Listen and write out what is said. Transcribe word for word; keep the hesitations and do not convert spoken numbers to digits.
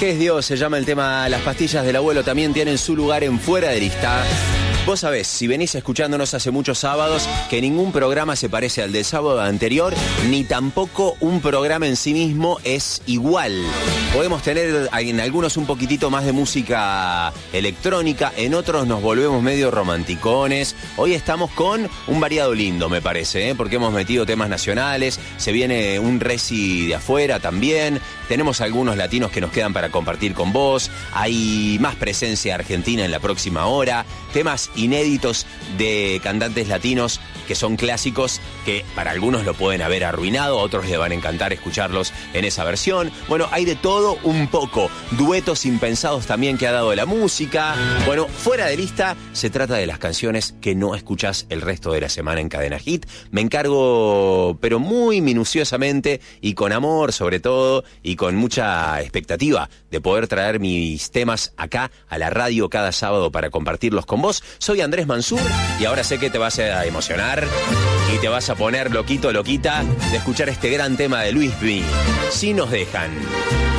¿Qué es Dios? Se llama el tema. Las pastillas del abuelo también tienen su lugar en Fuera de Lista. Vos sabés, si venís escuchándonos hace muchos sábados, que ningún programa se parece al del sábado anterior, ni tampoco un programa en sí mismo es igual. Podemos tener en algunos un poquitito más de música electrónica, en otros nos volvemos medio romanticones. Hoy estamos con un variado lindo, me parece, ¿eh? Porque hemos metido temas nacionales, se viene un reci de afuera también, tenemos algunos latinos que nos quedan para compartir con vos, hay más presencia argentina en la próxima hora, temas inéditos de cantantes latinos que son clásicos, que para algunos lo pueden haber arruinado, otros les van a encantar escucharlos en esa versión. Bueno, hay de todo un poco, duetos impensados también que ha dado la música. Bueno, Fuera de Lista se trata de las canciones que no escuchás el resto de la semana en Cadena Hit. Me encargo, pero muy minuciosamente y con amor sobre todo, y con mucha expectativa de poder traer mis temas acá a la radio cada sábado para compartirlos con vos. Soy Andrés Mansur y ahora sé que te vas a emocionar y te vas a poner loquito, loquita de escuchar este gran tema de Luis B. Si nos dejan.